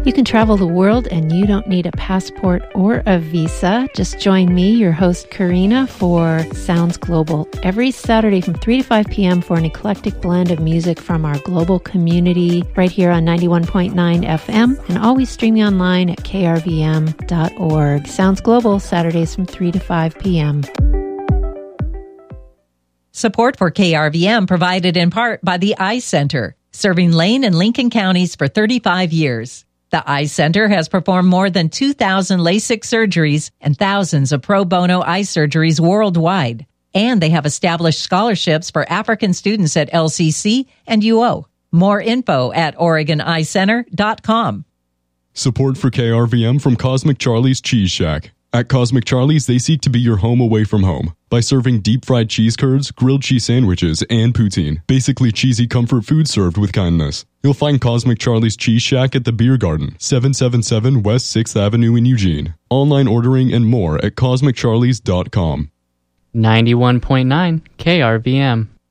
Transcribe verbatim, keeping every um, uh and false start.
You can travel the world and you don't need a passport or a visa. Just join me, your host Karina, for Sounds Global every Saturday from three to five p.m. for an eclectic blend of music from our global community right here on ninety-one point nine F M and always streaming online at k r v m dot org. Sounds Global, Saturdays from three to five p.m. Support for K R V M provided in part by the Eye Center, serving Lane and Lincoln counties for thirty-five years. The Eye Center has performed more than two thousand LASIK surgeries and thousands of pro bono eye surgeries worldwide. And they have established scholarships for African students at L C C and U O. More info at oregon eye center dot com. Support for K R V M from Cosmic Charlie's Cheese Shack. At Cosmic Charlie's, they seek to be your home away from home by serving deep-fried cheese curds, grilled cheese sandwiches, and poutine. Basically cheesy comfort food served with kindness. You'll find Cosmic Charlie's Cheese Shack at the Beer Garden, seven seventy-seven West sixth Avenue in Eugene. Online ordering and more at cosmic charlies dot com. ninety-one point nine K R V M.